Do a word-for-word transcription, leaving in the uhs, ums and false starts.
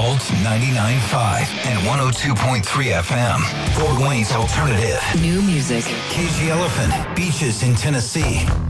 Alt ninety-nine point five and one oh two point three F M. Fort Wayne's alternative. New music. Cagey Elephant, Beaches in Tennessee.